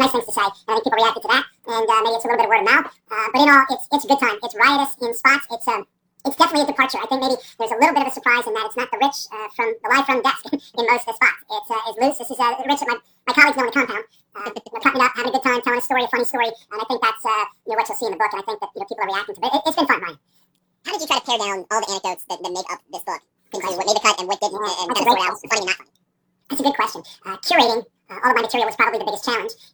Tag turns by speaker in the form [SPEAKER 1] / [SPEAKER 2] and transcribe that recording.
[SPEAKER 1] nice things to say. And I think people reacted to that, and maybe it's a little bit of word of mouth. But in all, it's a good time. It's riotous in spots. It's definitely a departure. I think maybe there's a little bit of a surprise in that it's not the Rich from the live from desk in most of the spots. It's loose. This is Rich that my colleagues know in the compound. Cutting it up, having a good time, telling a story, a funny story, and I think that's what you'll see in the book. And I think that people are reacting to it. It's been fun, Ryan.
[SPEAKER 2] How did you try to pare down all the anecdotes that make up this book into what made the cut and what didn't, and kind of sort out funny and not funny?
[SPEAKER 1] That's a good question. Curating all of my material was probably the biggest challenge,